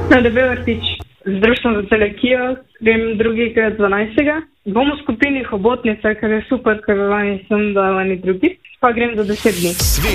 Na Debel Rtič. Z društvom za celiakijo grem 2.12. Bom v skupini Hobotnica, ker je super, ker lani sem, da lani drugi. Pa grem za 10 dni.